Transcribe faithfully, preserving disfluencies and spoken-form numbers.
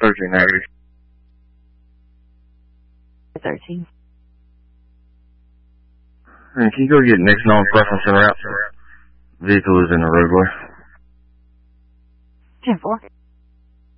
thirteen negative. thirteen. And can you go get next known preference and route? Vehicle is in the roadway. ten four.